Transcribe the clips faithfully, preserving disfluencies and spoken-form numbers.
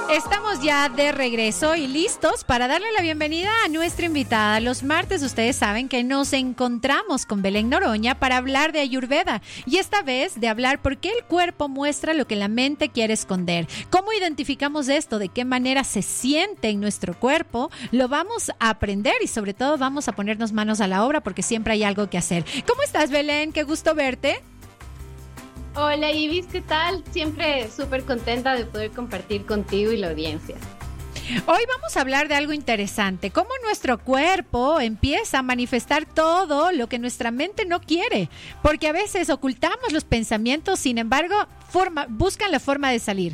Estamos ya de regreso y listos para darle la bienvenida a nuestra invitada. Los martes ustedes saben que nos encontramos con Belén Noroña para hablar de Ayurveda y esta vez de hablar por qué el cuerpo muestra lo que la mente quiere esconder. ¿Cómo identificamos esto? ¿De qué manera se siente en nuestro cuerpo? Lo vamos a aprender y sobre todo vamos a ponernos manos a la obra porque siempre hay algo que hacer. ¿Cómo estás, Belén? Qué gusto verte. Hola Ibis, ¿qué tal? Siempre súper contenta de poder compartir contigo y la audiencia. Hoy vamos a hablar de algo interesante, cómo nuestro cuerpo empieza a manifestar todo lo que nuestra mente no quiere, porque a veces ocultamos los pensamientos, sin embargo, forma, buscan la forma de salir.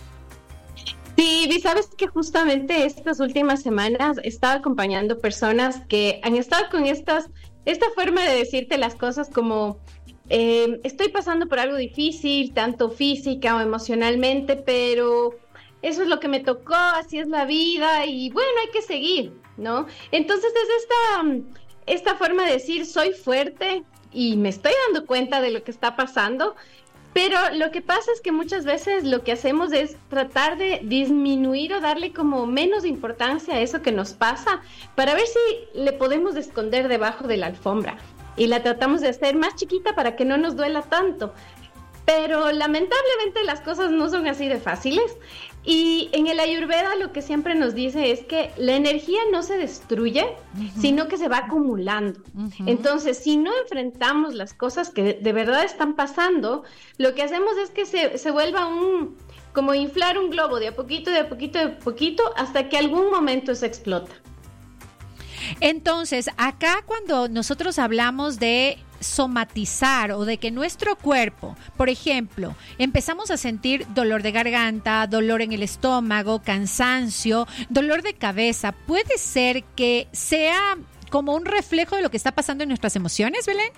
Sí, Ibis, sabes que justamente estas últimas semanas he estado acompañando personas que han estado con estas, esta forma de decirte las cosas como... Eh, estoy pasando por algo difícil, tanto física o emocionalmente, pero eso es lo que me tocó, así es la vida y bueno, hay que seguir, ¿no? Entonces es esta, esta forma de decir, soy fuerte y me estoy dando cuenta de lo que está pasando, pero lo que pasa es que muchas veces lo que hacemos es tratar de disminuir o darle como menos importancia a eso que nos pasa para ver si le podemos esconder debajo de la alfombra. Y la tratamos de hacer más chiquita para que no nos duela tanto. Pero lamentablemente las cosas no son así de fáciles. Y en el Ayurveda lo que siempre nos dice es que la energía no se destruye, uh-huh. sino que se va acumulando. Uh-huh. Entonces, si no enfrentamos las cosas que de verdad están pasando, lo que hacemos es que se, se vuelva un, como inflar un globo de a poquito, de a poquito, de a poquito, hasta que algún momento se explota. Entonces, acá cuando nosotros hablamos de somatizar o de que nuestro cuerpo, por ejemplo, empezamos a sentir dolor de garganta, dolor en el estómago, cansancio, dolor de cabeza, ¿puede ser que sea como un reflejo de lo que está pasando en nuestras emociones, Belén?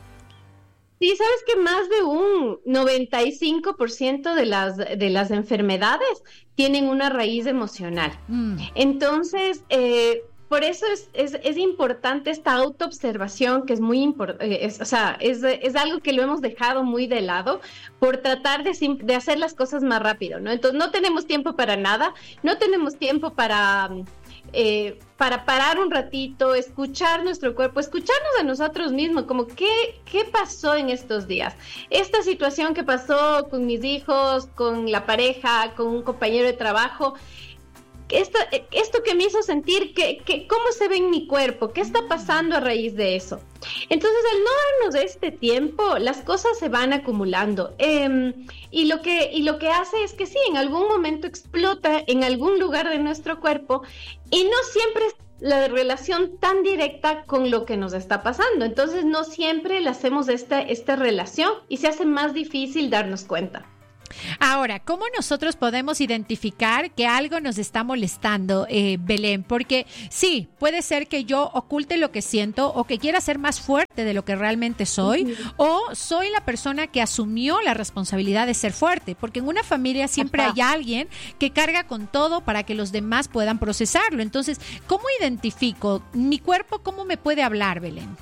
Sí, sabes que más de un noventa y cinco por ciento de las, de las enfermedades tienen una raíz emocional. Mm. Entonces, eh, por eso es, es, es importante esta autoobservación que es muy importante, o sea, es, es algo que lo hemos dejado muy de lado por tratar de, de hacer las cosas más rápido, ¿no? Entonces no tenemos tiempo para nada, no tenemos tiempo para, eh, para parar un ratito, escuchar nuestro cuerpo, escucharnos a nosotros mismos, como ¿qué, qué pasó en estos días? Esta situación que pasó con mis hijos, con la pareja, con un compañero de trabajo, Esto, esto que me hizo sentir, que, que, ¿cómo se ve en mi cuerpo? ¿Qué está pasando a raíz de eso? Entonces, al no darnos este tiempo, las cosas se van acumulando. Eh, y, lo que, y lo que hace es que sí, en algún momento explota en algún lugar de nuestro cuerpo y no siempre es la relación tan directa con lo que nos está pasando. Entonces, no siempre le hacemos esta, esta relación y se hace más difícil darnos cuenta. Ahora, ¿cómo nosotros podemos identificar que algo nos está molestando, eh, Belén? Porque sí, puede ser que yo oculte lo que siento o que quiera ser más fuerte de lo que realmente soy, uh-huh. o soy la persona que asumió la responsabilidad de ser fuerte, porque en una familia siempre Ajá. hay alguien que carga con todo para que los demás puedan procesarlo. Entonces, ¿cómo identifico mi cuerpo? ¿Cómo me puede hablar, Belén?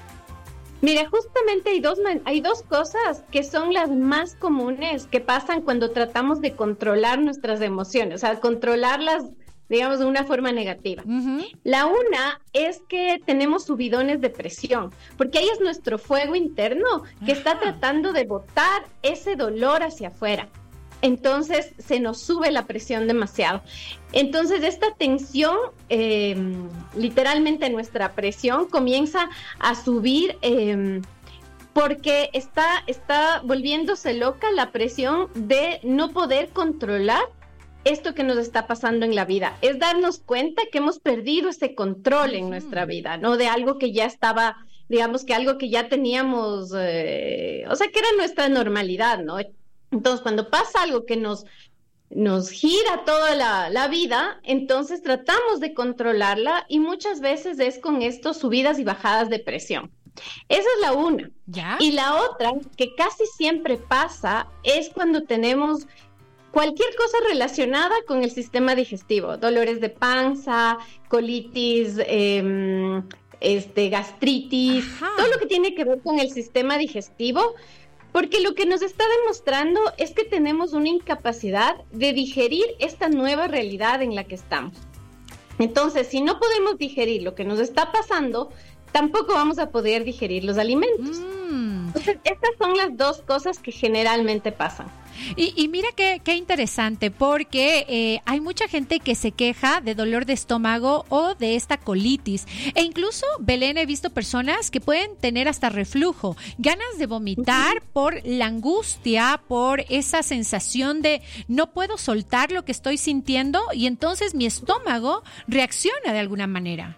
Mira, justamente hay dos, hay dos cosas que son las más comunes que pasan cuando tratamos de controlar nuestras emociones, o sea, controlarlas, digamos, de una forma negativa. Uh-huh. La una es que tenemos subidones de presión, porque ahí es nuestro fuego interno que Ajá. está tratando de botar ese dolor hacia afuera. Entonces se nos sube la presión demasiado. Entonces esta tensión, eh, literalmente nuestra presión comienza a subir eh, porque está, está volviéndose loca la presión de no poder controlar esto que nos está pasando en la vida. Es darnos cuenta que hemos perdido ese control en nuestra vida, ¿no? De algo que ya estaba, digamos que algo que ya teníamos, eh, o sea, que era nuestra normalidad, ¿no? Entonces, cuando pasa algo que nos, nos gira toda la, la vida, entonces tratamos de controlarla y muchas veces es con estos subidas y bajadas de presión. Esa es la una. ¿Ya? Y la otra, que casi siempre pasa, es cuando tenemos cualquier cosa relacionada con el sistema digestivo, dolores de panza, colitis, eh, este, gastritis, Ajá. todo lo que tiene que ver con el sistema digestivo. Porque lo que nos está demostrando es que tenemos una incapacidad de digerir esta nueva realidad en la que estamos. Entonces, si no podemos digerir lo que nos está pasando, tampoco vamos a poder digerir los alimentos. Mm. Entonces, estas son las dos cosas que generalmente pasan. Y, y mira qué, qué interesante, porque eh, hay mucha gente que se queja de dolor de estómago o de esta colitis. E incluso, Belén, he visto personas que pueden tener hasta reflujo, ganas de vomitar uh-huh. por la angustia, por esa sensación de no puedo soltar lo que estoy sintiendo y entonces mi estómago reacciona de alguna manera.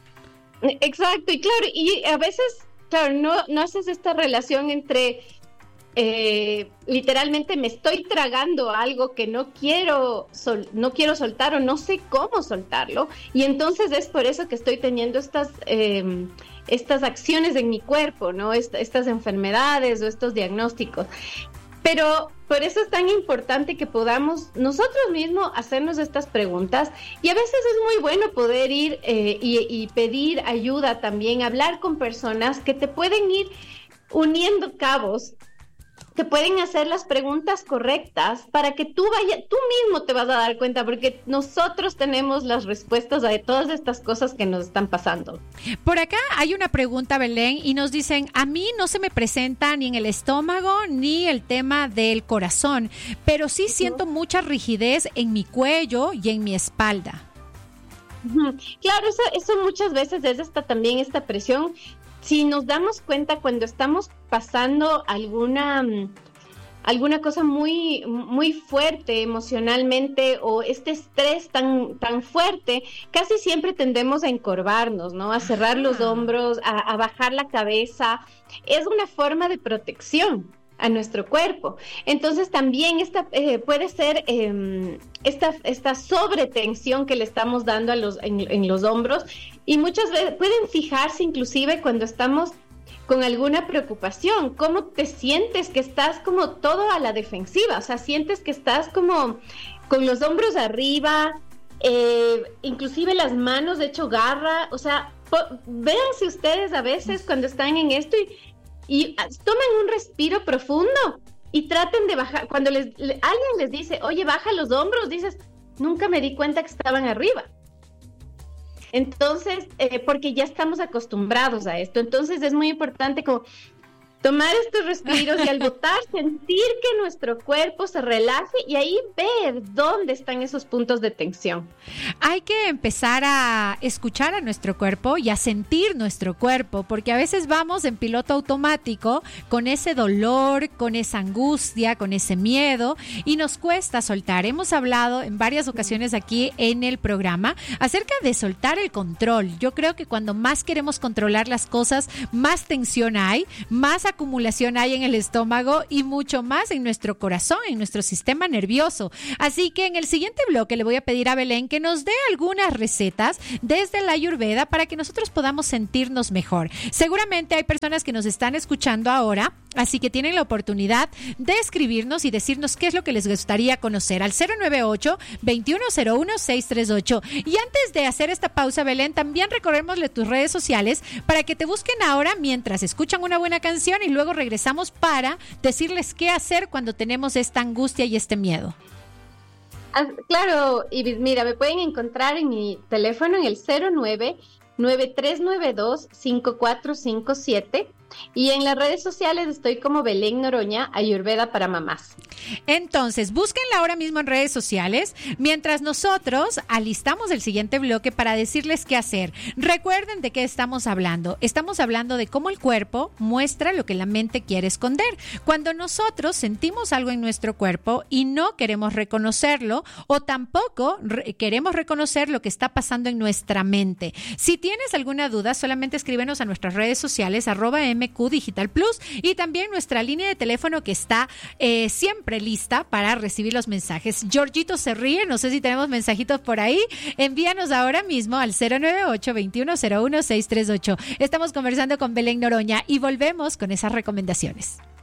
Exacto, y claro, y a veces, claro, no, no haces esta relación entre... Eh, literalmente me estoy tragando algo que no quiero sol, no quiero soltar o no sé cómo soltarlo, y entonces es por eso que estoy teniendo estas eh, estas acciones en mi cuerpo, ¿no? Est- estas enfermedades o estos diagnósticos. Pero por eso es tan importante que podamos nosotros mismos hacernos estas preguntas, y a veces es muy bueno poder ir eh, y, y pedir ayuda también, hablar con personas que te pueden ir uniendo cabos, te pueden hacer las preguntas correctas para que tú vayas, tú mismo te vas a dar cuenta, porque nosotros tenemos las respuestas a todas estas cosas que nos están pasando. Por acá hay una pregunta, Belén, y nos dicen, a mí no se me presenta ni en el estómago ni el tema del corazón, pero sí uh-huh. siento mucha rigidez en mi cuello y en mi espalda. Uh-huh. Claro, eso, eso muchas veces es esta, también esta presión. Si nos damos cuenta cuando estamos pasando alguna, alguna cosa muy, muy fuerte emocionalmente, o este estrés tan, tan fuerte, casi siempre tendemos a encorvarnos, ¿no? A cerrar los hombros, a, a bajar la cabeza. Es una forma de protección a nuestro cuerpo. Entonces también esta eh, puede ser eh, esta, esta sobretensión que le estamos dando a los, en, en los hombros, y muchas veces pueden fijarse inclusive cuando estamos con alguna preocupación. ¿Cómo te sientes? Que estás como todo a la defensiva, o sea, sientes que estás como con los hombros arriba, eh, inclusive las manos de hecho garra, o sea, po- véanse ustedes a veces cuando están en esto y Y tomen un respiro profundo y traten de bajar. Cuando les, le, alguien les dice, oye, baja los hombros, dices, nunca me di cuenta que estaban arriba. Entonces, eh, porque ya estamos acostumbrados a esto. Entonces es muy importante como tomar estos respiros y al botar, sentir que nuestro cuerpo se relaje y ahí ver dónde están esos puntos de tensión. Hay que empezar a escuchar a nuestro cuerpo y a sentir nuestro cuerpo, porque a veces vamos en piloto automático con ese dolor, con esa angustia, con ese miedo, y nos cuesta soltar. Hemos hablado en varias ocasiones aquí en el programa acerca de soltar el control. Yo creo que cuando más queremos controlar las cosas, más tensión hay, más acumulación hay en el estómago y mucho más en nuestro corazón, en nuestro sistema nervioso. Así que en el siguiente bloque le voy a pedir a Belén que nos dé algunas recetas desde la Ayurveda para que nosotros podamos sentirnos mejor. Seguramente hay personas que nos están escuchando ahora, así que tienen la oportunidad de escribirnos y decirnos qué es lo que les gustaría conocer al cero nueve ocho, veintiuno cero uno, seiscientos treinta y ocho. Y antes de hacer esta pausa, Belén, también recorremosle tus redes sociales para que te busquen ahora mientras escuchan una buena canción, y luego regresamos para decirles qué hacer cuando tenemos esta angustia y este miedo. Ah, claro, Ibis, mira, me pueden encontrar en mi teléfono en el cero nueve, nueve tres nueve dos, cinco cuatro cinco siete, y en las redes sociales estoy como Belén Noroña, Ayurveda para mamás. Entonces, búsquenla ahora mismo en redes sociales, mientras nosotros alistamos el siguiente bloque para decirles qué hacer. Recuerden de qué estamos hablando. Estamos hablando de cómo el cuerpo muestra lo que la mente quiere esconder. Cuando nosotros sentimos algo en nuestro cuerpo y no queremos reconocerlo, o tampoco re- queremos reconocer lo que está pasando en nuestra mente. Si tienes alguna duda, solamente escríbenos a nuestras redes sociales, arroba M Q Digital Plus, y también nuestra línea de teléfono que está eh, siempre lista para recibir los mensajes. Georgito se ríe, no sé si tenemos mensajitos por ahí. Envíanos ahora mismo al cero nueve ocho, veintiuno cero uno, seiscientos treinta y ocho. Estamos conversando con Belén Noroña y volvemos con esas recomendaciones.